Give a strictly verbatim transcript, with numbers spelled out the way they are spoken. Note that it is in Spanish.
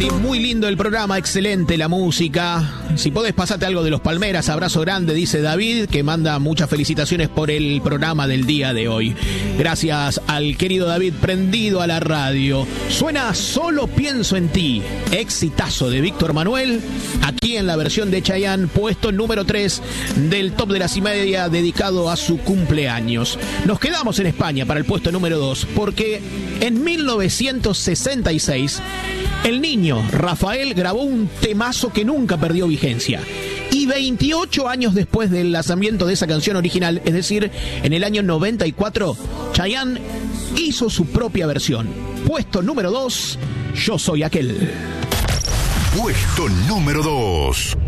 Muy lindo el programa, excelente la música. Si podés, pasate algo de los Palmeras. Abrazo grande, dice David, que manda muchas felicitaciones por el programa del día de hoy. Gracias al querido David, prendido a la radio. Suena Solo Pienso en Ti, exitazo de Víctor Manuel, aquí en la versión de Chayanne, puesto número tres del top de las y media dedicado a su cumpleaños. Nos quedamos en España para el puesto número dos, porque en mil novecientos sesenta y seis el niño Rafael grabó un temazo que nunca perdió vigencia. Y veintiocho años después del lanzamiento de esa canción original, es decir, en el año noventa y cuatro, Chayanne hizo su propia versión. Puesto número dos, Yo Soy Aquel. Puesto número dos.